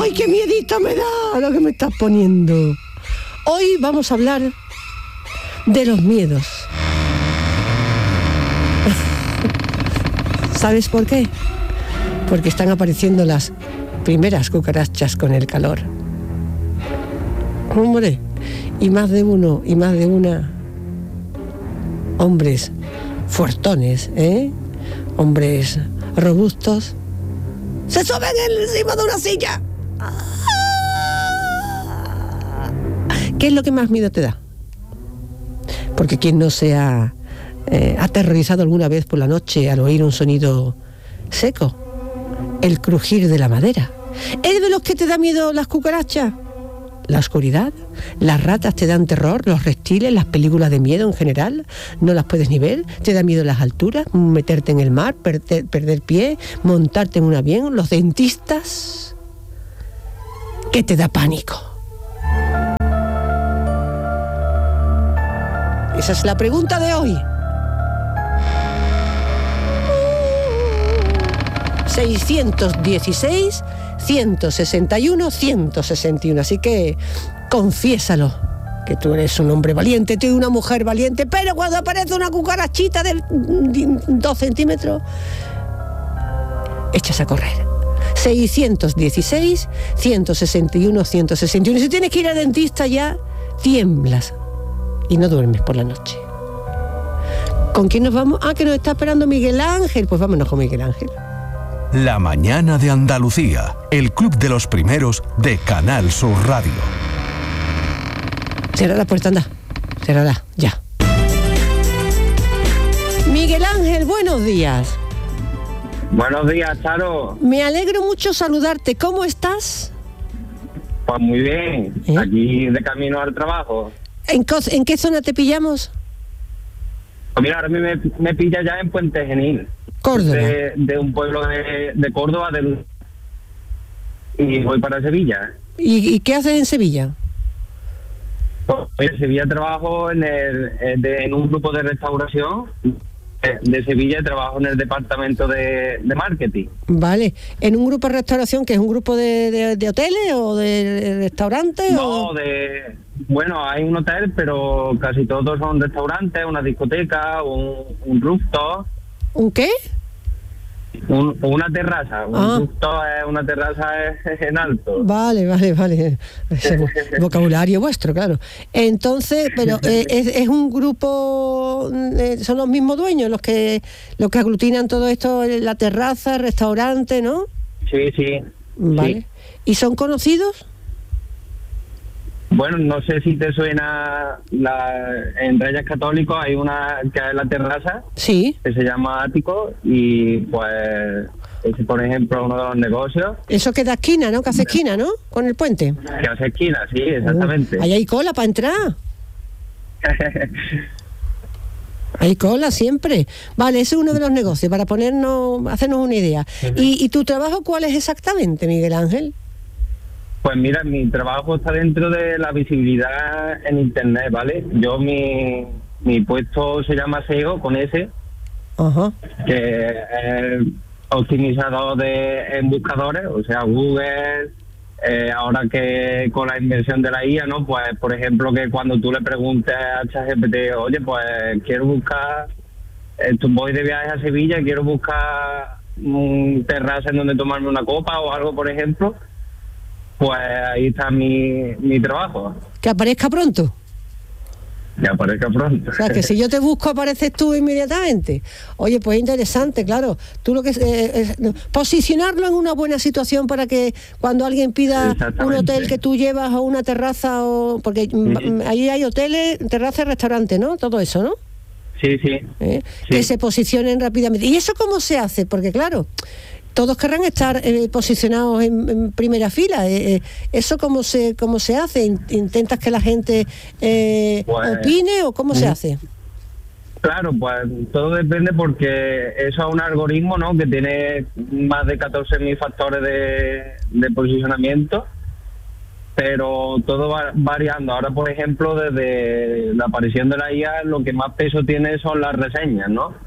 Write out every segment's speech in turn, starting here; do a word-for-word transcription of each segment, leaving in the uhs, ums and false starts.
¡Ay, qué miedito me da lo que me estás poniendo! Hoy vamos a hablar de los miedos. ¿Sabes por qué? Porque están apareciendo las primeras cucarachas con el calor. Hombre, y más de uno, y más de una, hombres fuertones, ¿eh? Hombres robustos, se suben encima de una silla. ¿Qué es lo que más miedo te da? Porque quien no se ha eh, aterrorizado alguna vez por la noche al oír un sonido seco, el crujir de la madera. ¿Es de los que te da miedo las cucarachas? La oscuridad, las ratas te dan terror, los reptiles, las películas de miedo en general, no las puedes ni ver, te da miedo las alturas, meterte en el mar, perder, perder pie, montarte en un avión, los dentistas. ¿Qué te da pánico? Esa es la pregunta de hoy. seiscientos dieciséis, ciento sesenta y uno, ciento sesenta y uno. Así que confiésalo, que tú eres un hombre valiente, tú eres una mujer valiente, pero cuando aparece una cucarachita de dos centímetros, echas a correr. seiscientos dieciséis, ciento sesenta y uno, ciento sesenta y uno. Si tienes que ir al dentista ya, tiemblas y no duermes por la noche. ¿Con quién nos vamos? Ah, que nos está esperando Miguel Ángel. Pues vámonos con Miguel Ángel. La mañana de Andalucía, el club de los primeros de Canal Sur Radio. Cierra la puerta, anda. Ciérrala, ya. Miguel Ángel, buenos días. Buenos días, Charo. Me alegro mucho saludarte. ¿Cómo estás? Pues muy bien. ¿Eh? Aquí de camino al trabajo. ¿En, co- ¿En qué zona te pillamos? Pues mira, ahora me, me pilla ya en Puente Genil. Córdoba. De, de un pueblo de, de Córdoba del, y voy para Sevilla. ¿Y, ¿Y qué haces en Sevilla? Pues en Sevilla trabajo en, el, de, en un grupo de restauración de, de Sevilla y trabajo en el departamento de, de marketing. Vale. ¿En un grupo de restauración que es un grupo de, de, de hoteles o de restaurantes? No, o... de... Bueno, hay un hotel, pero casi todos son restaurantes, una discoteca, un, un rooftop. ¿Un qué? Un, una terraza. Un Ah. rooftop es una terraza en alto. Vale, vale, vale. Ese vocabulario vuestro, claro. Entonces, pero eh, es, es un grupo, eh, son los mismos dueños los que los que aglutinan todo esto, la terraza, el restaurante, ¿no? Sí, sí. Vale. Sí. ¿Y son conocidos? Bueno, no sé si te suena, la, en Reyes Católicos hay una que es la terraza, sí, que se llama Ático, y pues ese, por ejemplo, uno de los negocios. Eso que da esquina, ¿no? Que hace esquina, ¿no? Con el puente. Que hace esquina, sí, exactamente. Uh, ahí hay cola para entrar. Hay cola siempre. Vale, ese es uno de los negocios, para ponernos, hacernos una idea. Uh-huh. ¿Y, ¿Y tu trabajo cuál es exactamente, Miguel Ángel? Pues mira, mi trabajo está dentro de la visibilidad en Internet, ¿vale? Yo, mi, mi puesto se llama S E O, con S, uh-huh. que es optimizador de, en buscadores, o sea, Google, eh, ahora que con la invención de la I A, ¿no? Pues, por ejemplo, que cuando tú le preguntes a ChatGPT, oye, pues quiero buscar, eh, voy de viaje a Sevilla, quiero buscar un terraza en donde tomarme una copa o algo, por ejemplo, pues ahí está mi, mi trabajo. Que aparezca pronto. Que aparezca pronto. O sea, que si yo te busco, apareces tú inmediatamente. Oye, pues interesante, claro. Tú lo que eh, es posicionarlo en una buena situación para que cuando alguien pida un hotel que tú llevas o una terraza, o porque uh-huh. ahí hay hoteles, terrazas, restaurantes, ¿no? Todo eso, ¿no? Sí, sí. ¿Eh? sí. Que se posicionen rápidamente. ¿Y eso cómo se hace? Porque claro, todos querrán estar eh, posicionados en, en primera fila. Eh, eh, ¿Eso cómo se cómo se hace? ¿Intentas que la gente eh, pues, opine o cómo se hace? Claro, pues todo depende, porque eso es un algoritmo, ¿no?, que tiene más de catorce mil factores de, de posicionamiento, pero todo va variando. Ahora, por ejemplo, desde la aparición de la I A, lo que más peso tiene son las reseñas, ¿no?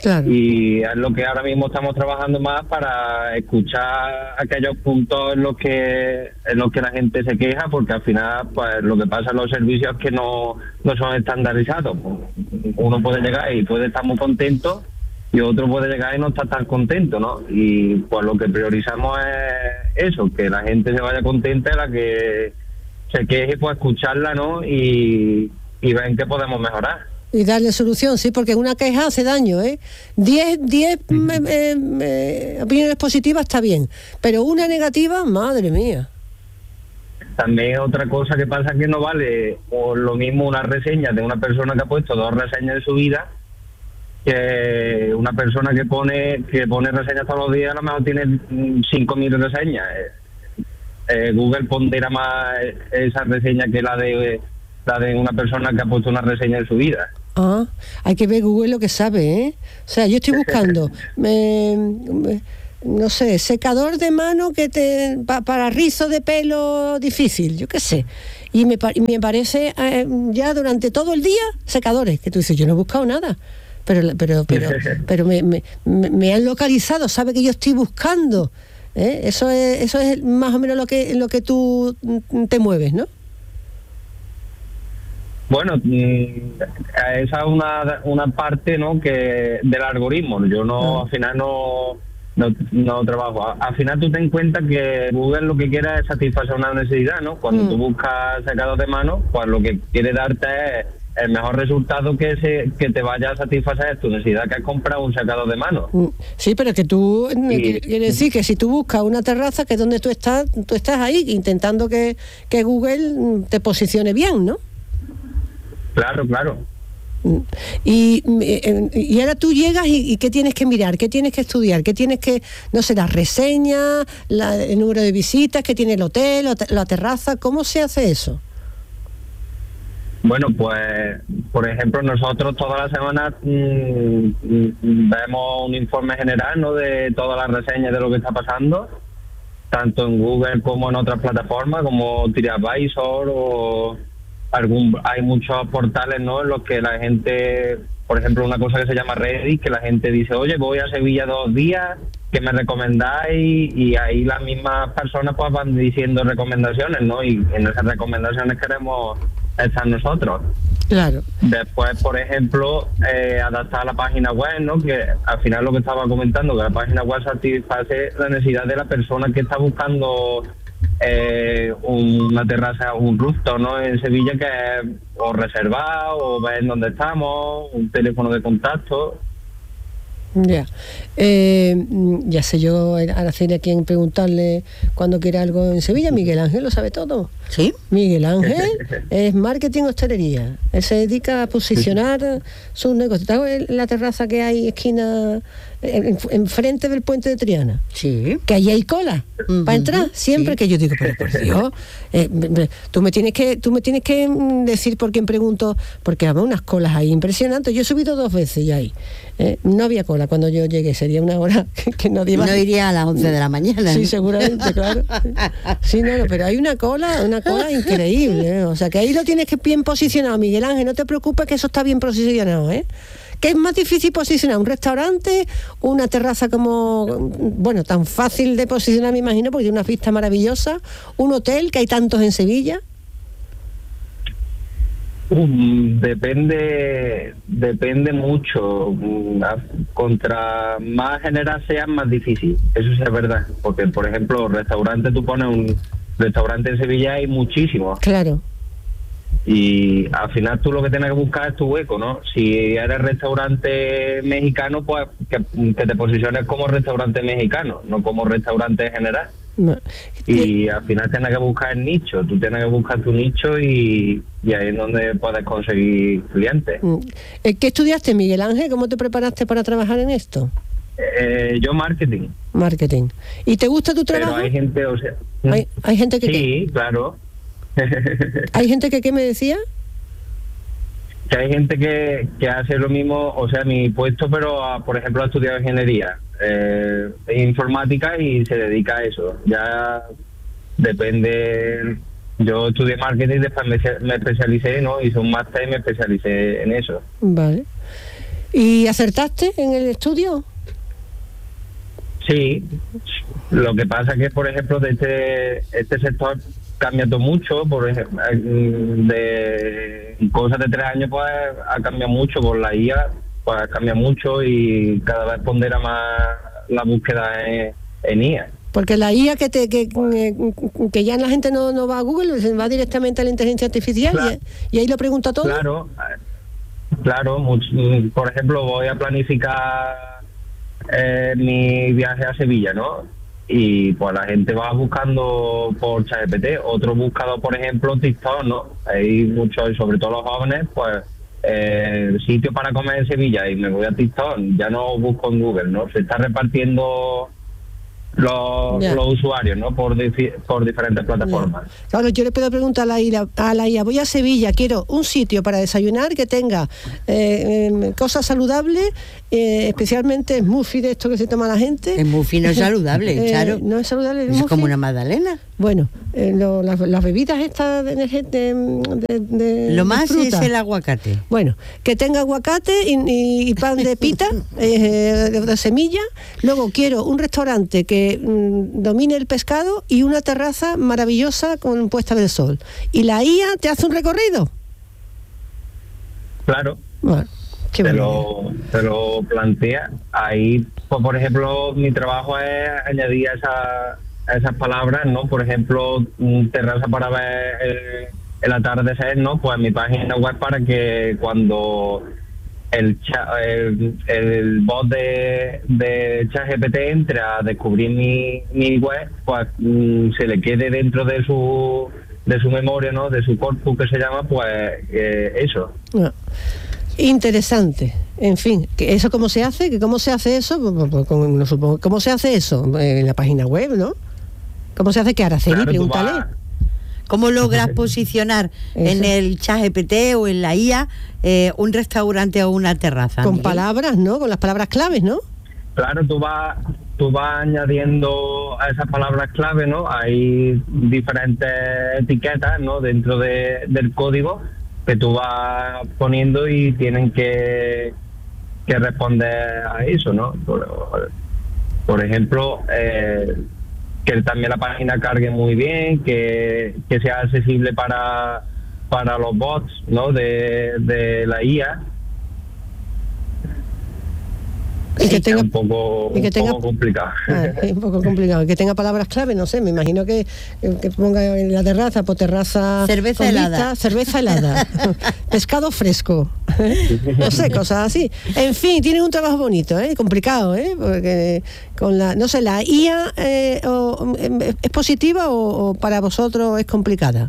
Claro. Y es lo que ahora mismo estamos trabajando más para escuchar aquellos puntos en los que en los que la gente se queja, porque al final pues lo que pasa en los servicios es que no, no son estandarizados. Uno puede llegar y puede estar muy contento y otro puede llegar y no estar tan contento, ¿no? Y pues lo que priorizamos es eso, que la gente se vaya contenta, y la que se queje, pues escucharla, ¿no? Y, y ver en qué podemos mejorar. Y darle solución, sí, porque una queja hace daño, ¿eh? Diez, diez uh-huh. eh, eh, opiniones positivas está bien, pero una negativa, madre mía. También otra cosa que pasa es que no vale o lo mismo una reseña de una persona que ha puesto dos reseñas de su vida, que una persona que pone que pone reseñas todos los días, a lo mejor tiene cinco mil reseñas. Eh, Google pondera más esa reseña que la de la de una persona que ha puesto una reseña de su vida. Ah, hay que ver Google lo que sabe, ¿eh? O sea, yo estoy buscando, me, me, no sé, secador de mano que te pa, para rizo de pelo difícil, yo qué sé. Y me, me parece eh, ya durante todo el día secadores, que tú dices, yo no he buscado nada. Pero pero pero pero me, me, me han localizado, sabe que yo estoy buscando. ¿eh? Eso es eso es más o menos lo que lo que tú te mueves, ¿no? Bueno, esa es una una parte, ¿no?, que del algoritmo. Yo no, ah. al final no, no no trabajo. Al final tú ten en cuenta que Google lo que quiere es satisfacer una necesidad, ¿no? Cuando mm. tú buscas secados de mano, pues lo que quiere darte es el mejor resultado que se que te vaya a satisfacer tu necesidad, que es comprar un secador de mano. Sí, pero que tú, y, quiere decir que si tú buscas una terraza, que es donde tú estás, tú estás ahí intentando que, que Google te posicione bien, ¿no? Claro, claro. Y, y ahora tú llegas y, y ¿qué tienes que mirar? ¿Qué tienes que estudiar? ¿Qué tienes que, no sé, las reseñas, la, el número de visitas que tiene el hotel, la terraza? ¿Cómo se hace eso? Bueno, pues, por ejemplo, nosotros todas las semanas mmm, vemos un informe general, ¿no?, de todas las reseñas de lo que está pasando, tanto en Google como en otras plataformas, como TripAdvisor o algún, hay muchos portales, ¿no?, en los que la gente, por ejemplo, una cosa que se llama Reddit, que la gente dice, oye, voy a Sevilla dos días, ¿qué me recomendáis? Y ahí las mismas personas pues van diciendo recomendaciones, ¿no? Y en esas recomendaciones queremos estar nosotros. Claro. Después, por ejemplo, eh, adaptar la página web, ¿no? Que al final lo que estaba comentando, que la página web satisface la necesidad de la persona que está buscando eh, una terraza o un rooftop, ¿no?, en Sevilla, que es o reservar o ver dónde estamos, un teléfono de contacto. Ya, eh, ya sé yo, Araceli, a quien preguntarle cuando quiere algo en Sevilla. Miguel Ángel lo sabe todo. ¿Sí? Miguel Ángel es marketing hostelería. Él se dedica a posicionar sus negocios. ¿Está en la terraza que hay esquina enfrente en del puente de Triana? Sí. Que allí hay cola uh-huh. para entrar siempre, sí. Que yo digo, pero por Dios, eh, tú me tienes que tú me tienes que decir por quién pregunto, porque había unas colas ahí impresionantes. Yo he subido dos veces ya ahí. Eh, no había cola cuando yo llegué, sería una hora que, que nadie iba. No iría a las once de la mañana. Sí, seguramente, claro. Sí, no, no, pero hay una cola, una cola increíble, ¿eh? O sea, que ahí lo tienes que bien posicionado, Miguel Ángel, no te preocupes que eso está bien posicionado, ¿eh? ¿Qué es más difícil posicionar? ¿Un restaurante? ¿Una terraza como, bueno, tan fácil de posicionar, me imagino, porque tiene una vista maravillosa? ¿Un hotel, que hay tantos en Sevilla? Um, depende depende mucho. Contra más general sea, más difícil. Eso sí es verdad. Porque, por ejemplo, restaurante, tú pones un restaurante en Sevilla, hay muchísimos. Claro. Y al final tú lo que tienes que buscar es tu hueco, ¿no? Si eres restaurante mexicano, pues que, que te posiciones como restaurante mexicano, no como restaurante general. No. Y al final tienes que buscar el nicho, tú tienes que buscar tu nicho y, y ahí es donde puedes conseguir clientes. ¿Qué estudiaste, Miguel Ángel? ¿Cómo te preparaste para trabajar en esto? Eh, yo marketing. Marketing. ¿Y te gusta tu trabajo? Pero hay gente, o sea... ¿Hay, hay gente que... Sí, ¿qué? Claro. ¿Hay gente que qué me decía? Que hay gente que, que hace lo mismo, o sea, mi puesto, pero a, por ejemplo ha estudiado ingeniería, eh, informática y se dedica a eso. Ya depende. Yo estudié marketing, después me, me especialicé, ¿no? Hice un máster y me especialicé en eso. Vale. ¿Y acertaste en el estudio? Sí, lo que pasa que, por ejemplo, de este, este sector cambia todo mucho, por ejemplo, de cosas de tres años pues ha cambiado mucho, por la I A pues cambia mucho y cada vez pondera más la búsqueda en, en I A. Porque la I A que te que, que ya la gente no, no va a Google, se va directamente a la inteligencia artificial, claro, y, y ahí lo pregunta todo. Claro, claro, mucho, por ejemplo, voy a planificar eh, mi viaje a Sevilla, ¿no? Y pues la gente va buscando por ChatGPT, otro buscador, por ejemplo, TikTok, ¿no? Hay muchos, sobre todo los jóvenes, pues eh, sitio para comer en Sevilla, y me voy a TikTok, ya no busco en Google, ¿no? Se está repartiendo los, yeah. los usuarios, ¿no? Por, difi- por diferentes plataformas. Yeah. Claro, yo le puedo preguntar a la, I A, a la I A, voy a Sevilla, quiero un sitio para desayunar que tenga eh, eh, cosas saludables, eh, especialmente smoothie de esto que se toma la gente. El smoothie no es saludable, eh, claro. No es saludable el es smoothie. Como una magdalena. Bueno, eh, lo, las, las bebidas estas de, de, de, de Lo más de es el aguacate. Bueno, que tenga aguacate y, y, y pan de pita, eh, de, de semilla. Luego quiero un restaurante que mm, domine el pescado y una terraza maravillosa con puesta del sol. Y la I A te hace un recorrido. Claro. Bueno, qué te, lo, te lo plantea. Ahí, pues, por ejemplo, mi trabajo es añadir esa... esas palabras, ¿no? Por ejemplo, terraza para ver el, el atardecer, ¿no? Pues mi página web, para que cuando el cha, el, el bot de, de ChatGPT entre a descubrir mi, mi web, pues mm, se le quede dentro de su de su memoria, ¿no? De su corpus, que se llama, pues eh, eso. No. Interesante. En fin, ¿que eso cómo se hace? ¿Que cómo se hace eso? No supongo. ¿Cómo se hace eso? En la página web, ¿no? ¿Cómo se hace que Araceli? Claro, pregúntale. ¿Cómo logras posicionar eso en el ChatGPT o en la I A eh, un restaurante o una terraza? Con Miguel? palabras, ¿no? Con las palabras claves, ¿no? Claro, tú vas tú vas añadiendo a esas palabras clave, ¿no? Hay diferentes etiquetas, ¿no? Dentro de, del código que tú vas poniendo y tienen que, que responder a eso, ¿no? Por, por ejemplo, eh, que también la página cargue muy bien, que, que sea accesible para para los bots, ¿no? De, de la I A. Y que tenga, es un poco, y que un tenga, poco complicado. Ah, es un poco complicado. Que tenga palabras clave, no sé, me imagino que, que ponga en la terraza, por terraza... Cerveza helada. Vista, cerveza helada. Pescado fresco. No sé, cosas así. En fin, tiene un trabajo bonito, ¿eh? Complicado, ¿eh? Porque con la... No sé, ¿la I A eh, o, es positiva o, o para vosotros es complicada?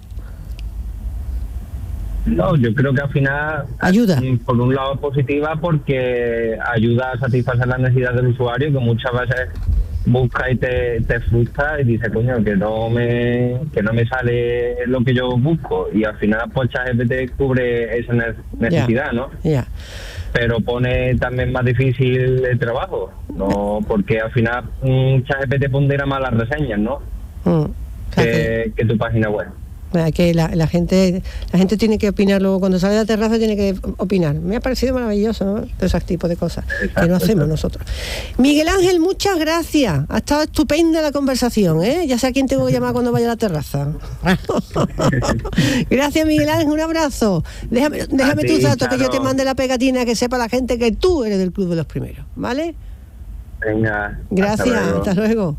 No, yo creo que al final ayuda. Por un lado es positiva porque ayuda a satisfacer las necesidades del usuario, que muchas veces busca y te, te frustra y dice, coño, que no me que no me sale lo que yo busco, y al final pues ChatGPT cubre esa necesidad, yeah. ¿no? Yeah. Pero pone también más difícil el trabajo, no, porque al final um, ChatGPT pondera más las reseñas, ¿no? Mm, que, que tu página web. Que la, la gente la gente tiene que opinar luego, cuando sale de la terraza tiene que opinar. Me ha parecido maravilloso, ¿no? Todo ese tipo de cosas exacto, que no hacemos exacto. nosotros. Miguel Ángel, muchas gracias. Ha estado estupenda la conversación, ¿eh? Ya sé a quién tengo que llamar cuando vaya a la terraza. Gracias, Miguel Ángel, un abrazo. Déjame, déjame tus datos, claro, que yo te mande la pegatina, que sepa la gente que tú eres del Club de los Primeros, ¿vale? Venga. Gracias, hasta luego. Hasta luego.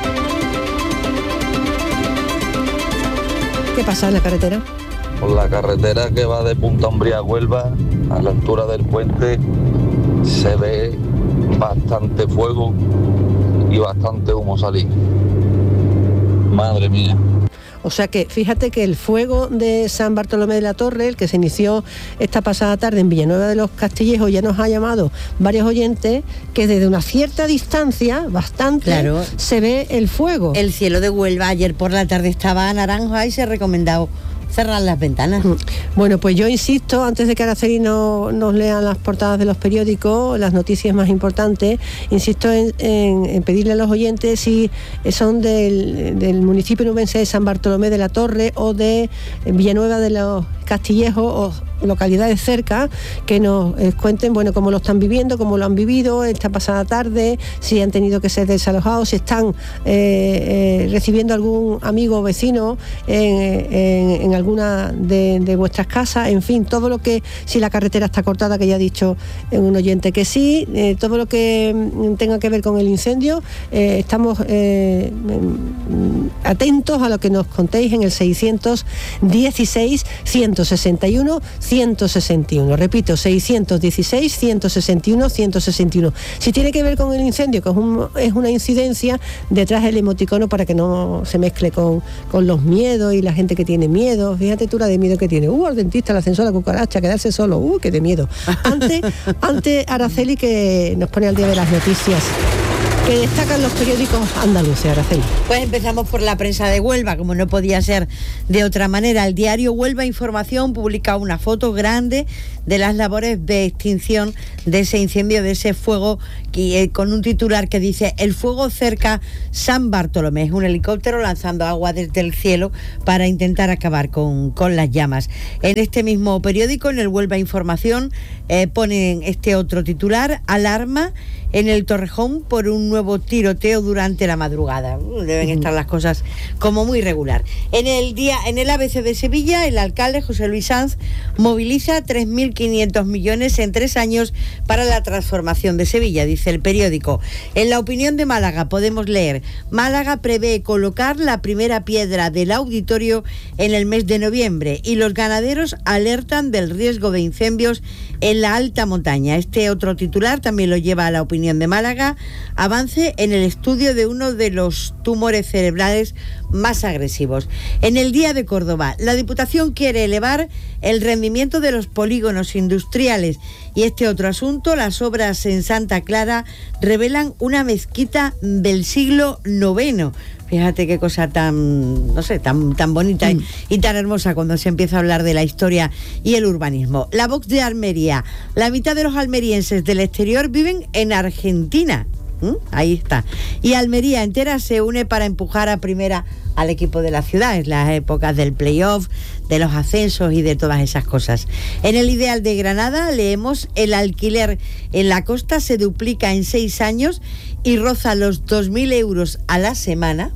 ¿Qué pasa en la carretera? Por la carretera que va de Punta Umbría a Huelva, a la altura del puente, se ve bastante fuego y bastante humo salir. Madre mía. O sea que fíjate que el fuego de San Bartolomé de la Torre, el que se inició esta pasada tarde en Villanueva de los Castillejos, ya nos ha llamado varios oyentes que desde una cierta distancia, bastante, claro, se ve el fuego. El cielo de Huelva ayer por la tarde estaba naranja y se ha recomendado cerrar las ventanas. Bueno, pues yo insisto, antes de que Araceli no, nos lean las portadas de los periódicos, las noticias más importantes, insisto en, en, en pedirle a los oyentes si son del, del municipio nubense de San Bartolomé de la Torre o de Villanueva de los Castillejos o localidades cerca, que nos eh, cuenten, bueno, cómo lo están viviendo, cómo lo han vivido esta pasada tarde, si han tenido que ser desalojados, si están eh, eh, recibiendo algún amigo o vecino en, en, en alguna de, de vuestras casas, en fin, todo lo que, si la carretera está cortada, que ya ha dicho un oyente que sí, eh, todo lo que tenga que ver con el incendio, eh, estamos eh, atentos a lo que nos contéis en el seiscientos dieciséis, ciento sesenta y uno, ciento sesenta y uno, repito, seiscientos dieciséis, ciento sesenta y uno, ciento sesenta y uno. Si tiene que ver con el incendio, que es, un, es una incidencia, detrás el emoticono para que no se mezcle con, con los miedos y la gente que tiene miedo. Fíjate tú la de miedo que tiene. Uh, al dentista, el ascensor, la cucaracha, quedarse solo. Uh, qué de miedo. Antes, antes Araceli, que nos pone al día de las noticias que destacan los periódicos andaluces, Araceli. Pues empezamos por la prensa de Huelva, como no podía ser de otra manera. El diario Huelva Información publica una foto grande de las labores de extinción de ese incendio, de ese fuego, que, eh, con un titular que dice: el fuego cerca San Bartolomé. Es un helicóptero lanzando agua desde el cielo para intentar acabar con, con las llamas. En este mismo periódico, en el Huelva Información, eh, ponen este otro titular: alarma en el Torrejón por un nuevo tiroteo durante la madrugada. Deben estar las cosas como muy regular. En el día, en el A B C de Sevilla, el alcalde José Luis Sanz moviliza tres mil quinientos millones en tres años para la transformación de Sevilla, dice el periódico. En la Opinión de Málaga podemos leer: Málaga prevé colocar la primera piedra del auditorio en el mes de noviembre y los ganaderos alertan del riesgo de incendios en la alta montaña. Este otro titular también lo lleva a la Opinión de Málaga: avance en el estudio de uno de los tumores cerebrales más agresivos. En el Día de Córdoba, la Diputación quiere elevar el rendimiento de los polígonos industriales. Y este otro asunto: las obras en Santa Clara revelan una mezquita del siglo noveno. Fíjate qué cosa tan, no sé, tan, tan bonita mm. y, y tan hermosa cuando se empieza a hablar de la historia y el urbanismo. La Vox de Almería: la mitad de los almerienses del exterior viven en Argentina. ¿Mm? Ahí está. Y Almería entera se une para empujar a primera al equipo de la ciudad. Es las épocas del playoff, de los ascensos y de todas esas cosas. En el Ideal de Granada leemos: el alquiler en la costa se duplica en seis años y roza los dos mil euros a la semana.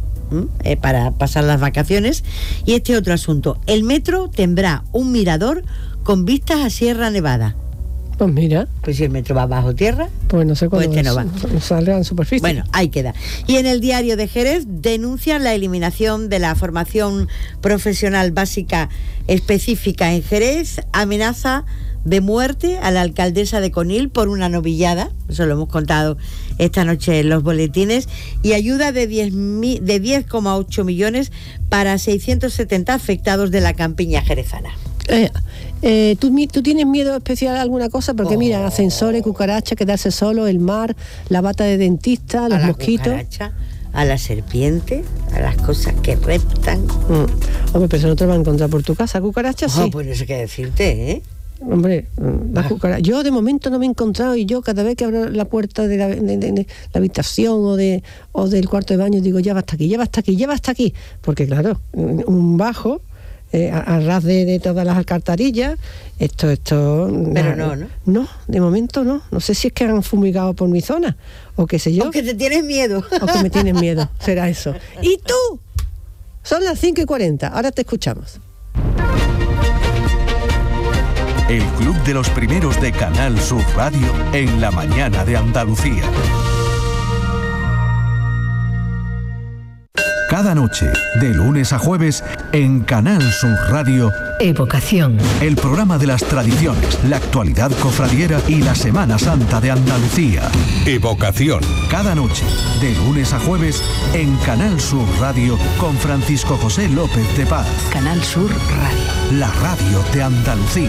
Eh, para pasar las vacaciones. Y este otro asunto: el metro tendrá un mirador con vistas a Sierra Nevada. Pues mira. Pues si el metro va bajo tierra, pues no sé cuándo pues este no va. Saldrá en superficie. Bueno, ahí queda. Y en el Diario de Jerez denuncian la eliminación de la formación profesional básica específica en Jerez, amenaza de muerte a la alcaldesa de Conil por una novillada, eso lo hemos contado esta noche en los boletines, y ayuda de diez coma ocho millones para seiscientos setenta afectados de la campiña jerezana. Eh, eh, ¿tú, ¿Tú tienes miedo especial a alguna cosa? Porque oh. mira, ascensores, cucarachas, quedarse solo, el mar, la bata de dentista, los a la mosquitos. Cucaracha, a la serpiente, a las cosas que reptan. Mm. Hombre, pero eso no te va a encontrar por tu casa, cucarachas, oh, sí. Pues no sé qué decirte, ¿eh? Hombre, la cucaracha. Yo de momento no me he encontrado, y yo cada vez que abro la puerta de la, de, de, de la habitación o de o del cuarto de baño digo: ya va hasta aquí, ya va hasta aquí, ya va hasta aquí. Porque claro, un bajo eh, a, a ras de, de todas las alcantarillas, esto, esto... Pero no, ¿no? No, de momento no. No sé si es que han fumigado por mi zona, o qué sé yo. O que te tienes miedo. O que me tienes miedo, será eso. ¿Y tú? Son las cinco y cuarenta, ahora te escuchamos. El Club de los Primeros de Canal Sur Radio en la mañana de Andalucía. Cada noche, de lunes a jueves, en Canal Sur Radio, Evocación. El programa de las tradiciones, la actualidad cofradiera y la Semana Santa de Andalucía. Evocación. Cada noche, de lunes a jueves, en Canal Sur Radio, con Francisco José López de Paz. Canal Sur Radio. La radio de Andalucía.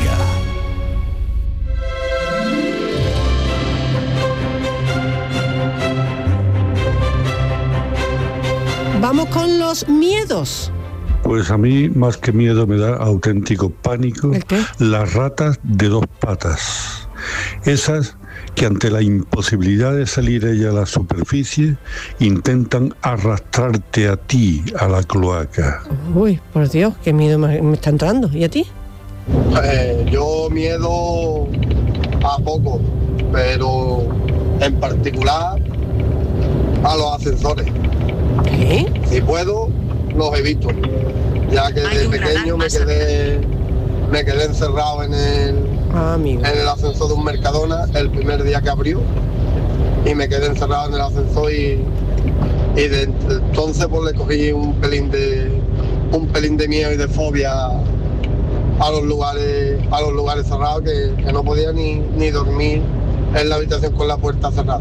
Vamos con los miedos. Pues a mí, más que miedo, me da auténtico pánico las ratas de dos patas. Esas que ante la imposibilidad de salir ella a la superficie, intentan arrastrarte a ti a la cloaca. Uy, por Dios, qué miedo me, me está entrando. ¿Y a ti? Eh, yo miedo a poco, pero en particular a los ascensores. ¿Qué? Si puedo, los evito, ya que de pequeño me quedé, me quedé encerrado en el, ah, en el ascensor de un Mercadona el primer día que abrió, y me quedé encerrado en el ascensor y, y de entonces pues le cogí un pelín de un pelín de miedo y de fobia a los lugares a los lugares cerrados, que, que no podía ni, ni dormir en la habitación con la puerta cerrada.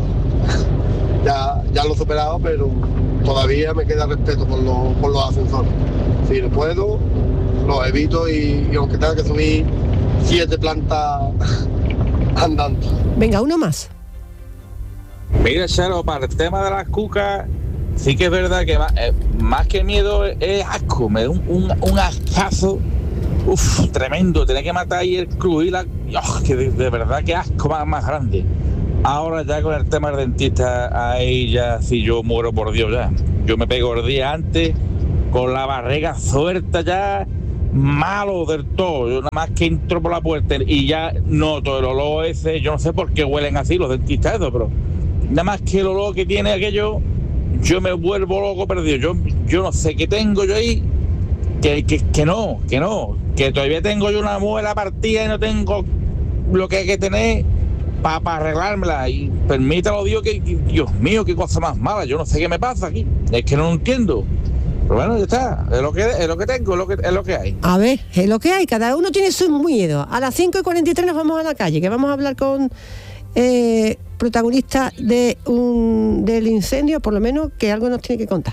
ya, ya lo he superado, pero todavía me queda respeto por los, por los ascensores. Si lo puedo, los evito, y, y aunque tenga que subir siete plantas andando. Venga, uno más. Mira, Charo, para el tema de las cucas, sí que es verdad que más, eh, más que miedo es, es asco, me da un, un, un ascazo, uff, tremendo, tener que matar ahí el cruz y la... Oh, que de, de verdad que asco más, más grande. Ahora ya con el tema del dentista, ahí ya si yo muero por Dios ya. Yo me pego el día antes, con la barriga suelta ya, malo del todo. Yo nada más que entro por la puerta y ya noto el olor ese, yo no sé por qué huelen así los dentistas esos, pero nada más que el olor que tiene aquello, yo me vuelvo loco perdido. Yo, yo no sé qué tengo yo ahí, que, que, que no, que no, que todavía tengo yo una muela partida y no tengo lo que hay que tener para pa arreglármela, y permítalo Dios, que, que Dios mío, qué cosa más mala, yo no sé qué me pasa aquí, es que no lo entiendo, pero bueno, ya está, es lo que, es lo que tengo, es lo que, es lo que hay. A ver, es lo que hay, cada uno tiene su miedo. A las cinco y cuarenta y tres nos vamos a la calle, que vamos a hablar con eh, protagonista de un, del incendio, por lo menos que algo nos tiene que contar.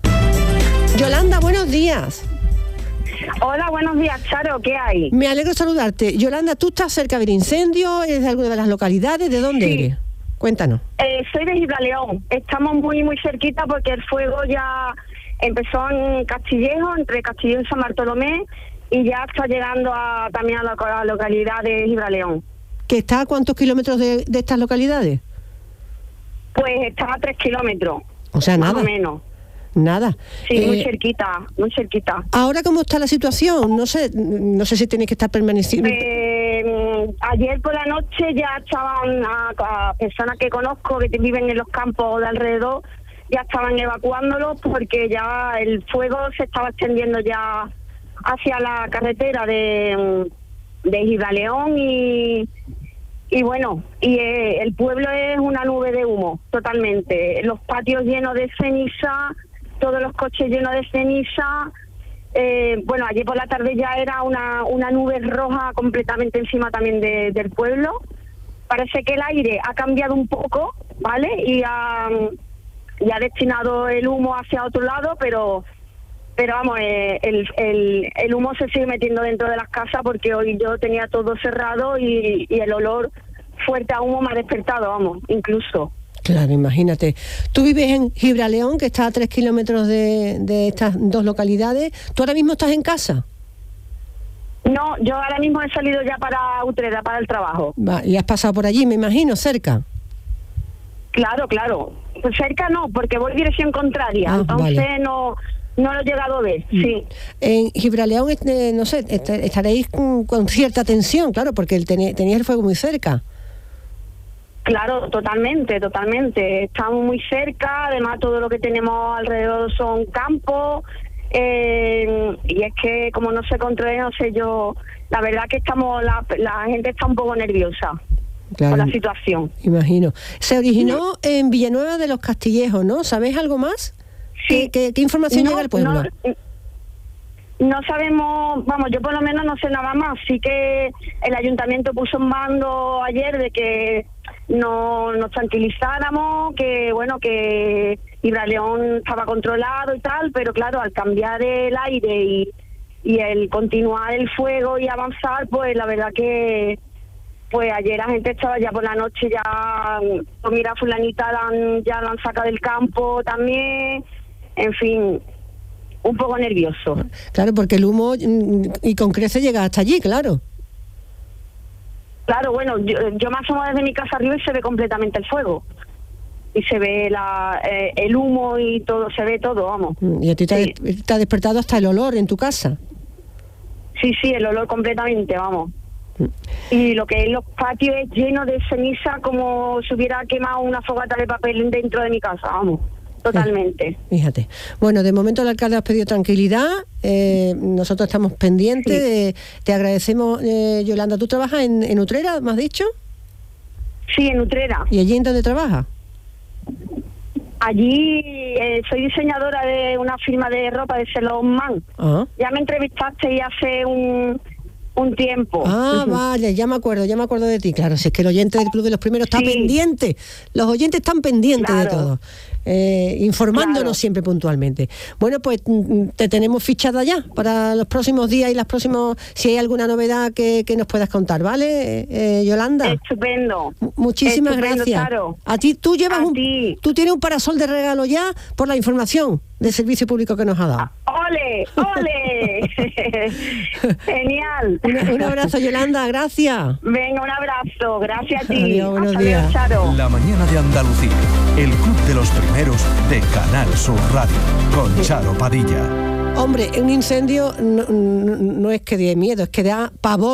Yolanda, buenos días. Hola, buenos días, Charo, ¿qué hay? Me alegro de saludarte. Yolanda, ¿tú estás cerca del incendio? ¿Eres de alguna de las localidades? ¿De dónde sí. eres? Cuéntanos. Eh, soy de Gibraleón. Estamos muy, muy cerquita porque el fuego ya empezó en Castillejo, entre Castillejo y San Bartolomé, y ya está llegando a, también a la, a la localidad de Gibraleón. ¿Que está a cuántos kilómetros de, de estas localidades? Pues está a tres kilómetros. O sea, nada. Más o menos. Nada. Sí, eh, muy cerquita, muy cerquita. Ahora, ¿cómo está la situación? No sé, no sé si tenéis que estar permaneciendo. Eh, ayer por la noche ya estaban a, a personas que conozco que viven en los campos de alrededor, ya estaban evacuándolos porque ya el fuego se estaba extendiendo ya hacia la carretera de, de Gibraleón y y bueno, y eh, el pueblo es una nube de humo, totalmente. Los patios llenos de ceniza, todos los coches llenos de ceniza. Eh, bueno, ayer por la tarde ya era una, una nube roja completamente encima también de, del pueblo. Parece que el aire ha cambiado un poco, ¿vale? Y ha, y ha destinado el humo hacia otro lado, pero pero vamos, eh, el, el, el humo se sigue metiendo dentro de las casas porque hoy yo tenía todo cerrado y, y el olor fuerte a humo me ha despertado, vamos, incluso. Claro, imagínate. Tú vives en Gibraleón, que está a tres kilómetros de, de estas dos localidades. ¿Tú ahora mismo estás en casa? No, yo ahora mismo he salido ya para Utrera, para el trabajo. Va, y has pasado por allí, me imagino, cerca. Claro, claro. Pues cerca no, porque voy dirección contraria, ah, entonces vale. no... No lo he llegado a ver, sí. En Gibraleón, eh, no sé, estaréis con, con cierta tensión, claro, porque el ten, tenías el fuego muy cerca. Claro, totalmente, totalmente. Estamos muy cerca, además todo lo que tenemos alrededor son campos, eh, y es que como no se controla, no sé yo, la verdad que estamos, la, la gente está un poco nerviosa. Claro, por la situación. Imagino. Se originó en Villanueva de los Castillejos, ¿no? ¿Sabéis algo más? Sí. ¿Qué, qué, qué información no, llega al pueblo? No, no sabemos, vamos, yo por lo menos no sé nada más. Sí que el ayuntamiento puso un mando ayer de que no nos tranquilizáramos, que bueno, que Gibraleón estaba controlado y tal, pero claro, al cambiar el aire y, y el continuar el fuego y avanzar, pues la verdad que pues ayer la gente estaba ya por la noche, ya, pues mira, fulanita la han, ya la han sacado del campo también. En fin, un poco nervioso. Claro, porque el humo y con creces llega hasta allí, claro. Claro, bueno, yo, yo me asomo desde mi casa arriba y se ve completamente el fuego. Y se ve la, eh, el humo y todo, se ve todo, vamos. Y a ti te, sí. ha, te ha despertado hasta el olor en tu casa. Sí, sí, el olor completamente, vamos. Y lo que es los patios es lleno de ceniza, como si hubiera quemado una fogata de papel dentro de mi casa, vamos. Totalmente. Fíjate. Bueno, de momento el alcalde ha pedido tranquilidad, eh, nosotros estamos pendientes, sí. de, te agradecemos, eh, Yolanda. ¿Tú trabajas en, en Utrera, me has dicho? Sí, en Utrera. ¿Y allí en dónde trabajas? Allí eh, soy diseñadora de una firma de ropa de Ceylon Man. Ah. Ya me entrevistaste y hace un... un tiempo. Ah, uh-huh. Vale, ya me acuerdo, ya me acuerdo de ti, claro, si es que el oyente del Club de los Primeros está sí. pendiente, los oyentes están pendientes claro. de todo, eh, informándonos claro. siempre puntualmente. Bueno, pues te tenemos fichada ya para los próximos días y las próximas, si hay alguna novedad que, que nos puedas contar, ¿vale, eh, Yolanda? Estupendo. M- muchísimas Estupendo, gracias. Charo. A ti, tú llevas A un, ti. tú tienes un parasol de regalo ya por la información del servicio público que nos ha dado. ¡Ole! ¡Ole! Genial. Un, un abrazo, Yolanda, gracias. Venga, un abrazo, gracias a ti. Adiós, buenos Hasta días. luego, Charo. La mañana de Andalucía, el Club de los Primeros de Canal Sur Radio, con Charo Padilla. Hombre, un incendio no, no, no es que dé miedo, es que da pavor.